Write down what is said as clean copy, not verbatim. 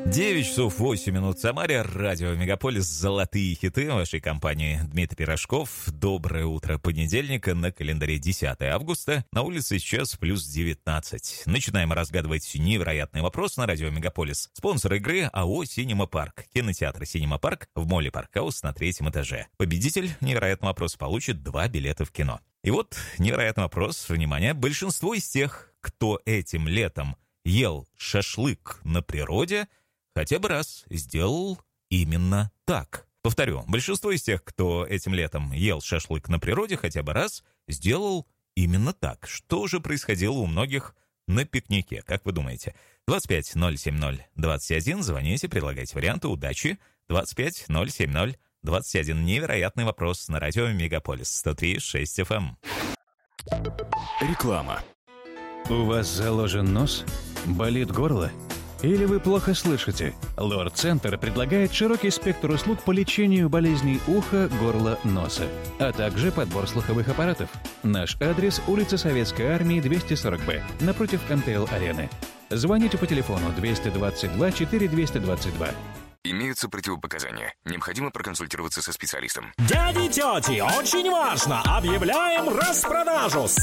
9 часов 8 минут в Самаре. Радио «Мегаполис». Золотые хиты вашей компании. Дмитрий Рожков. Доброе утро понедельника. На календаре 10 августа. На улице сейчас плюс 19. Начинаем разгадывать невероятный вопрос на радио «Мегаполис». Спонсор игры АО «Синема Парк». Кинотеатр «Синема Парк» в молле «Паркхаус» на 3-м этаже. Победитель невероятного вопроса получит 2 билета в кино. И вот невероятный вопрос. Внимание. Большинство из тех, кто этим летом ел шашлык на природе, хотя бы раз сделал именно так. Повторю, большинство из тех, кто этим летом ел шашлык на природе, хотя бы раз сделал именно так. Что же происходило у многих на пикнике, как вы думаете? 25-070-21, звоните, предлагайте варианты, удачи. 25-070-21, невероятный вопрос на радио «Мегаполис» 103.6 FM. Реклама. У вас заложен нос? Болит горло? Или вы плохо слышите? Лор-центр предлагает широкий спектр услуг по лечению болезней уха, горла, носа, а также подбор слуховых аппаратов. Наш адрес – улица Советской Армии, 240Б, напротив МТЛ-арены. Звоните по телефону 222 4222. Имеются противопоказания. Необходимо проконсультироваться со специалистом. Дяди, тети, очень важно! Объявляем распродажу!